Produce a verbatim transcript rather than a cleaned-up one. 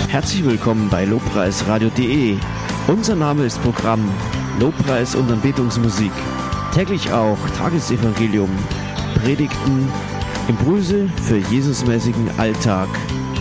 Herzlich willkommen bei lobpreisradio punkt de. Unser Name ist Programm Lobpreis und Anbetungsmusik. Täglich auch Tagesevangelium, Predigten, Impulse für Jesusmäßigen Alltag.